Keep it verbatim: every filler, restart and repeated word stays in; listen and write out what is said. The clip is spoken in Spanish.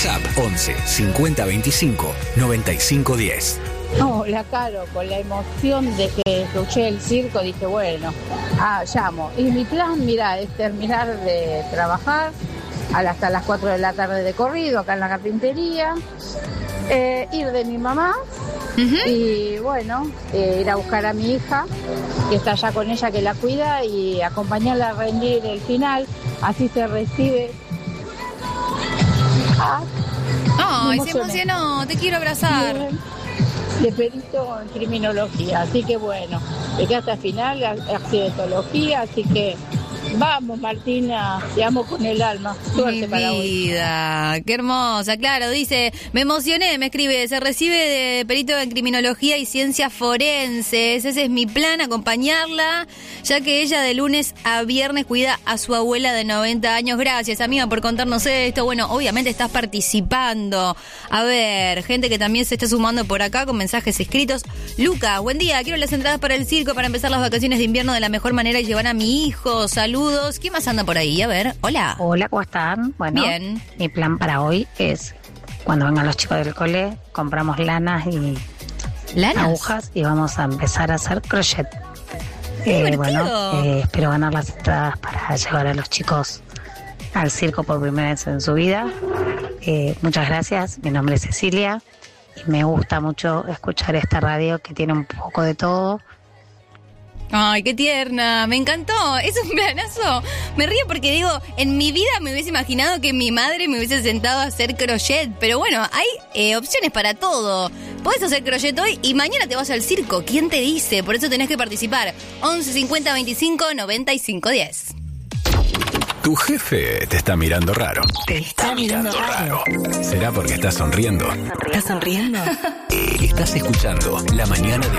WhatsApp once cincuenta veinticinco noventa y cinco diez. Hola, Caro, con la emoción de que escuché el circo dije, bueno, ah, llamo. Y mi plan, mira, es terminar de trabajar hasta las cuatro de la tarde de corrido acá en la carpintería, eh, ir de mi mamá uh-huh. y bueno, eh, ir a buscar a mi hija, que está allá con ella, que la cuida, y acompañarla a rendir el final, así se recibe. Ah, ¡Ay, se emocionó! Te quiero abrazar. Bien. De perito en criminología, así que bueno, de que hasta el final accidentología, así que vamos, Martina, te amo con el alma. Suerte Mi para vida, hoy. Qué hermosa, claro, dice, me emocioné, me escribe, se recibe de perito en criminología y ciencias forenses, ese es mi plan, acompañarla, ya que ella de lunes a viernes cuida a su abuela de noventa años. Gracias, amiga, por contarnos esto. Bueno, obviamente estás participando. A ver, gente que también se está sumando por acá con mensajes escritos. Luca, buen día, quiero las entradas para el circo para empezar las vacaciones de invierno de la mejor manera y llevar a mi hijo. Saludos. ¿Quién más anda por ahí? A ver, hola. Hola, ¿cómo están? Bueno, bien. Mi plan para hoy es, cuando vengan los chicos del cole, compramos lanas y ¿Lanas? agujas y vamos a empezar a hacer crochet. Qué Eh, bueno, divertido. eh, espero ganar las entradas para llevar a los chicos al circo por primera vez en su vida. Eh, muchas gracias, mi nombre es Cecilia y me gusta mucho escuchar esta radio que tiene un poco de todo. Ay, qué tierna, me encantó, es un planazo. Me río porque digo, en mi vida me hubiese imaginado que mi madre me hubiese sentado a hacer crochet, pero bueno, hay eh, opciones para todo. Podés hacer crochet hoy y mañana te vas al circo, ¿quién te dice? Por eso tenés que participar. once cincuenta veinticinco noventa y cinco diez. Tu jefe te está mirando raro. Te está mirando raro. ¿Será porque estás sonriendo? ¿Estás sonriendo? Estás escuchando La Mañana de